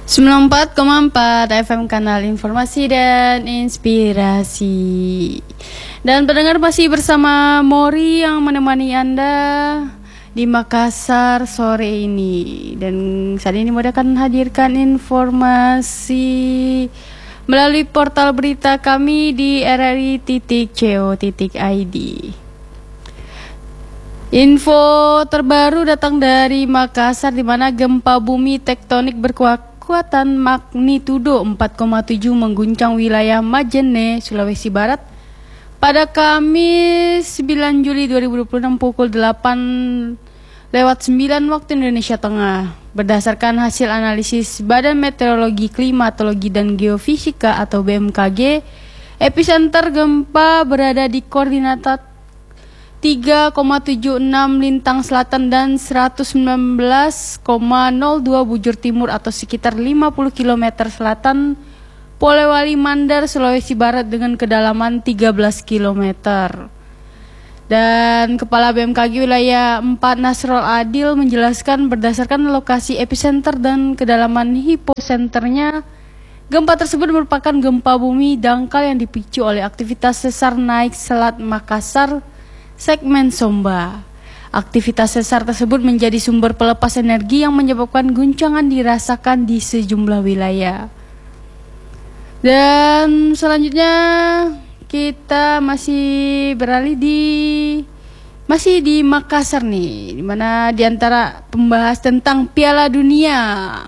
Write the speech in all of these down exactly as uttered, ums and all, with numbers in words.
sembilan puluh empat koma empat F M Kanal Informasi dan Inspirasi. Dan pendengar masih bersama Mori yang menemani Anda di Makassar sore ini. Dan saat ini Mori akan hadirkan informasi melalui portal berita kami di r r i titik co titik i d. Info terbaru datang dari Makassar, di mana gempa bumi tektonik berkekuatan magnitudo empat koma tujuh mengguncang wilayah Majene, Sulawesi Barat pada Kamis sembilan Juli dua ribu dua puluh enam pukul delapan lewat sembilan waktu Indonesia Tengah. Berdasarkan hasil analisis Badan Meteorologi, Klimatologi dan Geofisika atau B M K G, epicenter gempa berada di koordinat tiga koma tujuh enam lintang selatan dan seratus sembilan belas koma nol dua bujur timur atau sekitar lima puluh kilometer selatan Polewali Mandar, Sulawesi Barat dengan kedalaman tiga belas kilometer. Dan Kepala B M K G Wilayah empat Nasrul Adil menjelaskan berdasarkan lokasi epicenter dan kedalaman hiposenternya, gempa tersebut merupakan gempa bumi dangkal yang dipicu oleh aktivitas sesar naik Selat Makassar segmen Somba. Aktivitas sesar tersebut menjadi sumber pelepas energi yang menyebabkan guncangan dirasakan di sejumlah wilayah. Dan selanjutnya kita masih beralih di masih di Makassar nih, di mana di antara pembahas tentang Piala Dunia.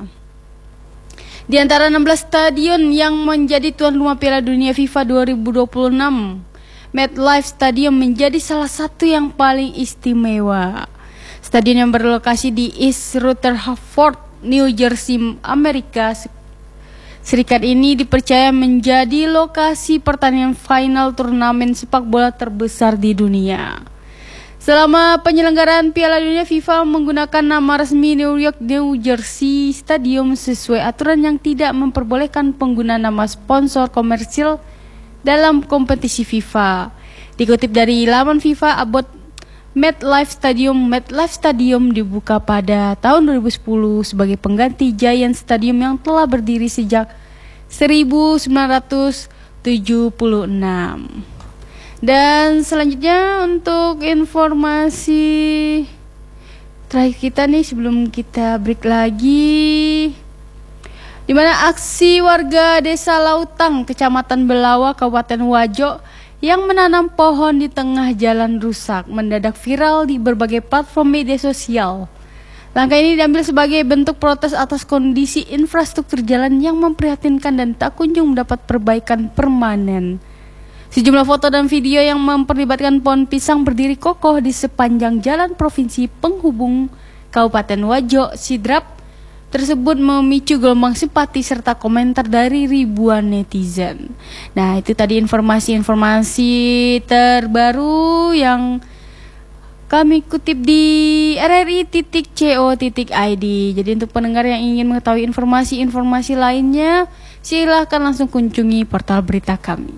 Di antara enam belas stadion yang menjadi tuan rumah Piala Dunia FIFA dua ribu dua puluh enam, MetLife Stadium menjadi salah satu yang paling istimewa. Stadion yang berlokasi di East Rutherford, New Jersey, Amerika Serikat ini dipercaya menjadi lokasi pertandingan final turnamen sepak bola terbesar di dunia. Selama penyelenggaraan Piala Dunia, FIFA menggunakan nama resmi New York New Jersey Stadium sesuai aturan yang tidak memperbolehkan penggunaan nama sponsor komersil dalam kompetisi FIFA. Dikutip dari laman FIFA about MetLife Stadium, MetLife Stadium dibuka pada tahun dua ribu sepuluh sebagai pengganti Giant Stadium yang telah berdiri sejak seribu sembilan ratus tujuh puluh enam. Dan selanjutnya untuk informasi terakhir kita nih sebelum kita break lagi, di mana aksi warga Desa Lautang, Kecamatan Belawa, Kabupaten Wajo yang menanam pohon di tengah jalan rusak mendadak viral di berbagai platform media sosial. Langkah ini diambil sebagai bentuk protes atas kondisi infrastruktur jalan yang memprihatinkan dan tak kunjung mendapat perbaikan permanen. Sejumlah foto dan video yang memperlibatkan pohon pisang berdiri kokoh di sepanjang jalan provinsi penghubung Kabupaten Wajo Sidrap tersebut memicu gelombang simpati serta komentar dari ribuan netizen. Nah, itu tadi informasi-informasi terbaru yang kami kutip di r r i titik co titik i d. Jadi untuk pendengar yang ingin mengetahui informasi-informasi lainnya, silahkan langsung kunjungi portal berita kami.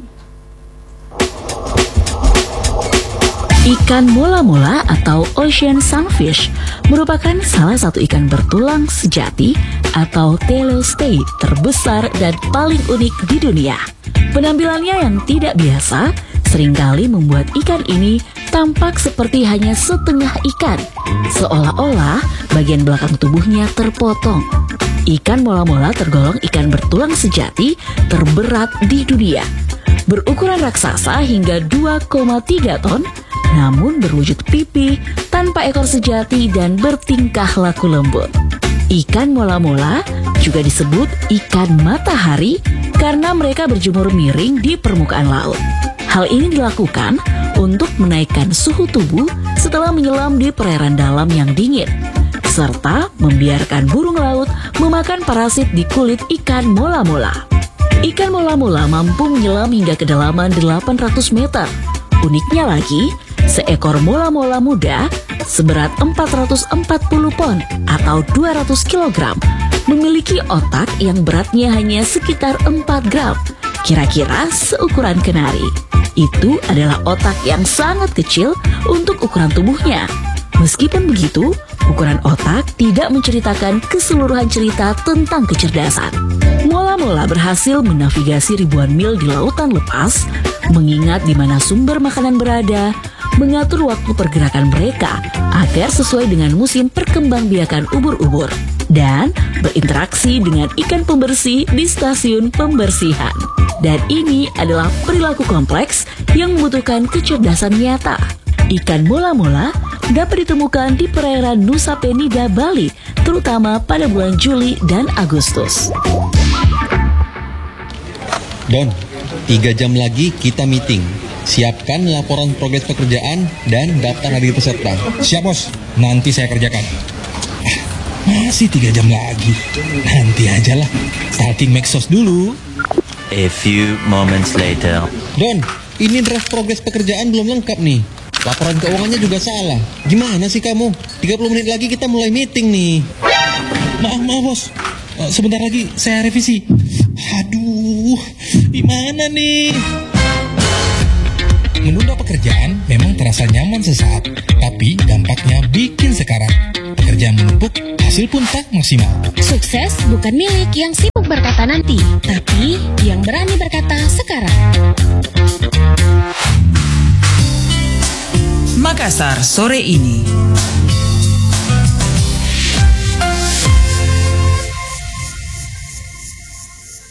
Ikan mola-mola atau ocean sunfish merupakan salah satu ikan bertulang sejati atau telostay terbesar dan paling unik di dunia. Penampilannya yang tidak biasa seringkali membuat ikan ini tampak seperti hanya setengah ikan, seolah-olah bagian belakang tubuhnya terpotong. Ikan mola-mola tergolong ikan bertulang sejati terberat di dunia. Berukuran raksasa hingga dua koma tiga ton, namun berwujud pipi, tanpa ekor sejati dan bertingkah laku lembut. Ikan mola-mola juga disebut ikan matahari karena mereka berjemur miring di permukaan laut. Hal ini dilakukan untuk menaikkan suhu tubuh setelah menyelam di perairan dalam yang dingin, serta membiarkan burung laut memakan parasit di kulit ikan mola-mola. Ikan mola-mola mampu menyelam hingga kedalaman delapan ratus meter. Uniknya lagi, seekor mola-mola muda seberat empat ratus empat puluh pon atau dua ratus kilogram memiliki otak yang beratnya hanya sekitar empat gram, kira-kira seukuran kenari. Itu adalah otak yang sangat kecil untuk ukuran tubuhnya. Meskipun begitu, ukuran otak tidak menceritakan keseluruhan cerita tentang kecerdasan. Mola-mola berhasil menavigasi ribuan mil di lautan lepas, mengingat di mana sumber makanan berada, mengatur waktu pergerakan mereka agar sesuai dengan musim perkembangbiakan ubur-ubur, dan berinteraksi dengan ikan pembersih di stasiun pembersihan. Dan ini adalah perilaku kompleks yang membutuhkan kecerdasan nyata. Ikan mola-mola dapat ditemukan di perairan Nusa Penida, Bali, terutama pada bulan Juli dan Agustus. Don, tiga jam lagi kita meeting. Siapkan laporan progres pekerjaan dan daftar hadir peserta. Siap, Bos. Nanti saya kerjakan. Ah, masih tiga jam lagi. Nanti aja lah. Starting Maxos dulu. A few moments later. Don, ini draft progres pekerjaan belum lengkap nih. Laporan keuangannya juga salah. Gimana sih kamu? tiga puluh menit lagi kita mulai meeting nih. Maaf, maaf, Bos. Uh, sebentar lagi saya revisi. Aduh, gimana nih? Menunda pekerjaan memang terasa nyaman sesaat, tapi dampaknya bikin sekarat. Pekerjaan menumpuk, hasil pun tak maksimal. Sukses bukan milik yang sibuk berkata nanti, tapi yang berani berkata sekarang. Makassar sore ini.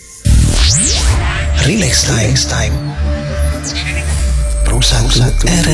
Relax time. Relax time. Perusahaan